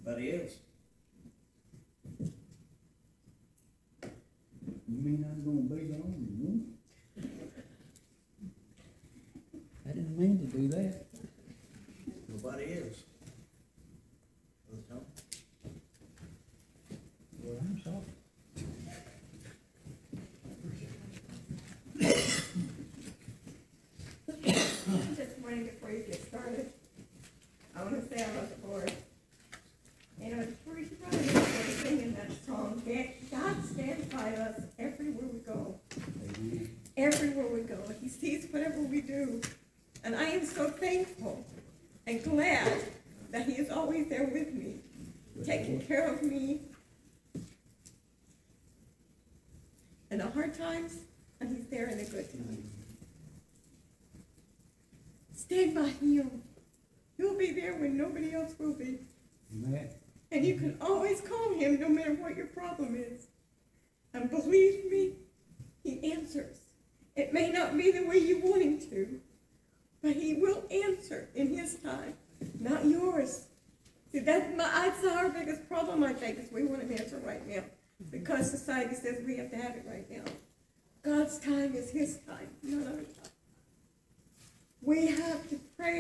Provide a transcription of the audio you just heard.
Anybody else? You mean I'm gonna be the only one? I didn't mean to do that. Nobody else? Brother Tom? Well, I'm sorry. Just morning before you get started, I want to say I love the Lord. And before you started, I was singing that song, God stands by us everywhere we go. Amen. Everywhere we go. He sees whatever we do. And I am so thankful and glad that He is always there with me, taking care of me in the hard times, and He's there in the good times. Stand by Him. He'll be there when nobody else will be. Amen. And you can always call Him no matter what your problem is. And believe me, He answers. It may not be the way you want Him to, but He will answer in His time, not yours. See, that's our biggest problem, I think, is we want an answer right now. Because society says we have to have it right now. God's time is His time, not our time. We have to pray